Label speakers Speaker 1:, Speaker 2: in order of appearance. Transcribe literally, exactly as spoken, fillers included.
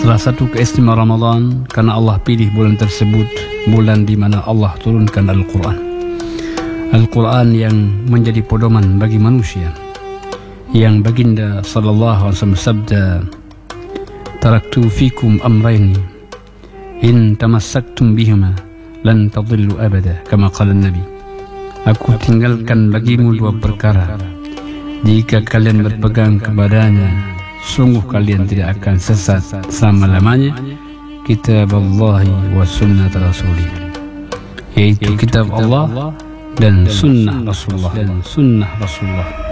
Speaker 1: Salah satu keistimewaan Ramadan karena Allah pilih bulan tersebut bulan di mana Allah turunkan Al-Quran. Al-Quran yang menjadi pedoman bagi manusia, yang baginda sallallahu alaihi wasallam sabda, taraktu fikum amraini in tamassaktum bihima lan tadillu abada, kama qala Nabi. Aku tinggalkan bagimu dua perkara, jika kalian berpegang kepadanya sungguh kalian tidak akan sesat selama-lamanya. Kitab Allah wa sunnah Rasulih, yaitu kitab Allah dan sunnah Rasulullah dan sunnah Rasulullah.